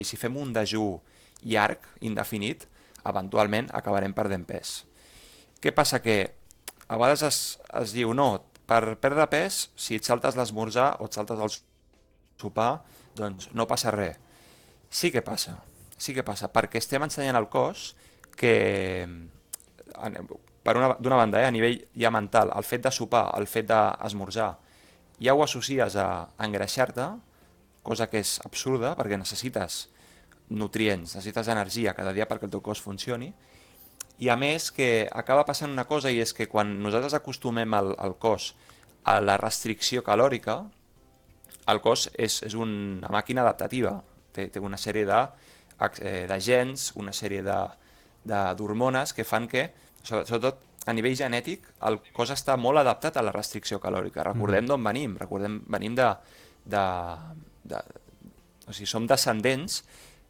si fem un dejú llarg, indefinit, eventualment acabarem perdent pes. Què passa? Que a vegades es diu no, per perdre pes, si et saltes l'esmorzar o et saltes el sopar, doncs no passa res. Sí que passa, perquè estem ensenyant al cos que, d'una banda, a nivell ja mental, el fet de sopar, el fet d'esmorzar, ja ho associes a engreixar-te, cosa que és absurda perquè necessites nutrients, necessites energia cada dia perquè el teu cos funcioni, i a més que acaba passant una cosa, i és que quan nosaltres acostumem el cos a la restricció calòrica, el cos és una màquina adaptativa, té una sèrie de gens, una sèrie d'hormones que fan que, sobretot a nivell genètic, el cos està molt adaptat a la restricció calòrica. Recordem d'on venim, venim de, o sigui, som descendents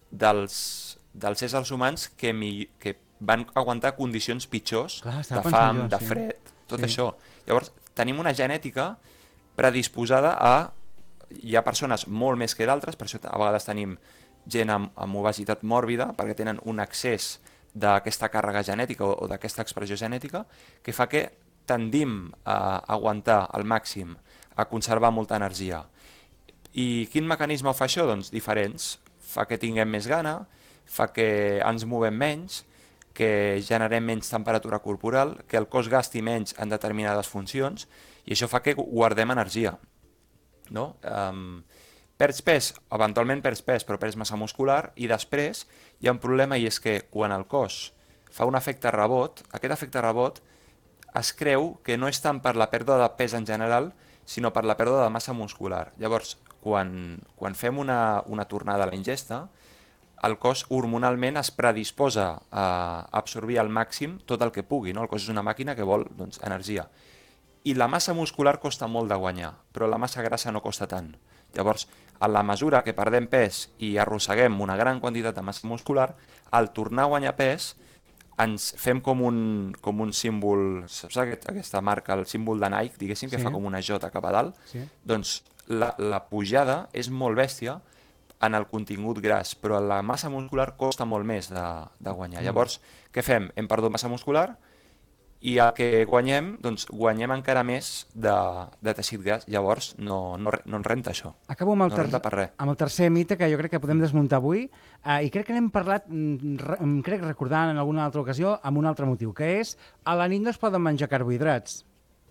dels éssers humans que van aguantar condicions pitjors, Clar, estava de pensant fam, jo, de sí. fred, tot Sí. això. Llavors, tenim una genètica predisposada a... Hi ha persones molt més que d'altres, per això a vegades tenim gent amb obesitat mòrbida, perquè tenen un excés d'aquesta càrrega genètica o d'aquesta expressió genètica, que fa que tendim a aguantar al màxim, a conservar molta energia. I quin mecanisme ho fa això? Doncs diferents. Fa que tinguem més gana, fa que ens movem menys, que generem menys temperatura corporal, que el cos gasti menys en determinades funcions, i això fa que guardem energia. No? Perds pes, eventualment perds pes, però perds massa muscular, i després hi ha un problema, i és que quan el cos fa un efecte rebot, aquest efecte rebot es creu que no és tant per la pèrdua de pes en general, sinó per la pèrdua de massa muscular. Llavors, quan fem una tornada a la ingesta, el cos hormonalment es predisposa a absorbir al màxim tot el que pugui, no? El cos és una màquina que vol, doncs, energia. I la massa muscular costa molt de guanyar, però la massa grassa no costa tant. Llavors, a la mesura que perdem pes i arrosseguem una gran quantitat de massa muscular, al tornar a guanyar pes, ens fem com un símbol, saps aquesta marca, el símbol de Nike, diguéssim, que Sí, fa com una J cap a dalt? sí. Doncs la pujada és molt bèstia en el contingut gras, però la massa muscular costa molt més de guanyar. Llavors, què fem? Hem perdut massa muscular, i el que guanyem, doncs guanyem encara més de teixit gras. Llavors no ens renta això, Acabo amb no renta per res. amb el tercer mite que jo crec que podem desmuntar avui, i crec que n'hem parlat, crec recordant en alguna altra ocasió, amb un altre motiu, que és a la nit no es poden menjar carbohidrats.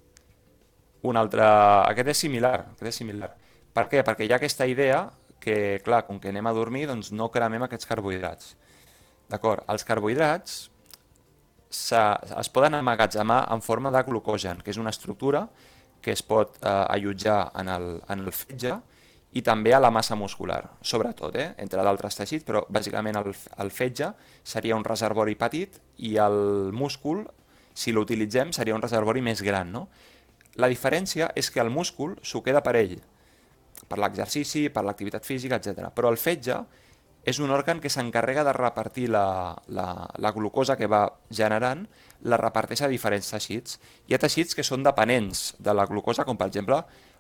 Aquest és similar, Per què? Perquè hi ha aquesta idea que, clar, com que anem a dormir, doncs no cremem aquests carbohidrats. D'acord? Els carbohidrats es poden emmagatzemar en forma de glucogen, que és una estructura que es pot allotjar en el fetge i també a la massa muscular, sobretot, entre d'altres teixits, però bàsicament el fetge seria un reservori petit i el múscul, si l'utilitzem, seria un reservori més gran, no? La diferència és que el múscul s'ho queda per ell, per l'exercici, per l'activitat física, etc. Però el fetge és un òrgan que s'encarrega de repartir la glucosa que va generant, la reparteix a diferents teixits. Hi ha teixits que són dependents de la glucosa, com per exemple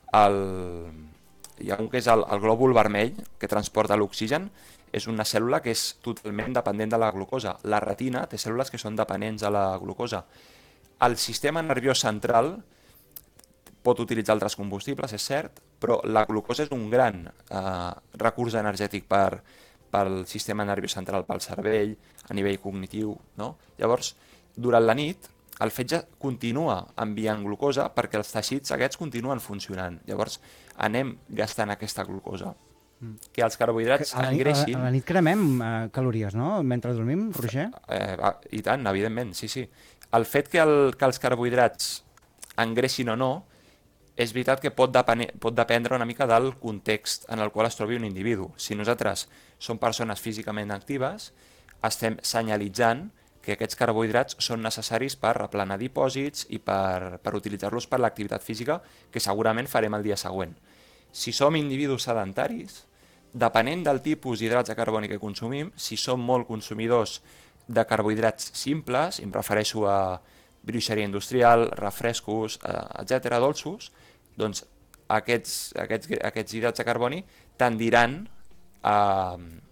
hi ha un que és el glòbul vermell, que transporta l'oxigen, és una cèl·lula que és totalment dependent de la glucosa. La retina té cèl·lules que són dependents de la glucosa. El sistema nerviós central pot utilitzar altres combustibles, és cert, però la glucosa és un gran recurs energètic pel sistema nerviós central, pel cervell, a nivell cognitiu, no? Llavors, durant la nit, el fetge continua enviant glucosa perquè els teixits aquests continuen funcionant. Llavors, anem gastant aquesta glucosa. Que els carbohidrats engreixin... A la nit cremem calories, no?, mentre dormim, Roger? I tant, evidentment, sí. El fet que els carbohidrats engreixin o no, és veritat que pot dependre una mica del context en el qual es trobi un individu. Si nosaltres som persones físicament actives, estem senyalitzant que aquests carbohidrats són necessaris per aplanar dipòsits i per utilitzar-los per l'activitat física que segurament farem el dia següent. Si som individus sedentaris, depenent del tipus d'hidrats de carboni que consumim, si som molt consumidors de carbohidrats simples, em refereixo a bruixeria industrial, refrescos, etc., dolços, doncs aquests hidrats de carboni tendiran a